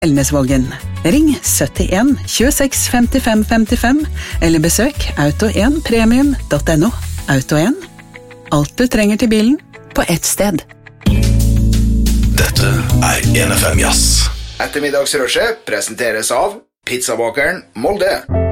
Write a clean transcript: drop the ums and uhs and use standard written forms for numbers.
Elnesvågen. Ring 71 26 55 55 eller besøk auto1premium.no. Auto1. Alt du trenger til bilen på ett sted. Dette 1FM Jazz. Ettermiddagsrushet presenteres av Pizzabakeren Molde.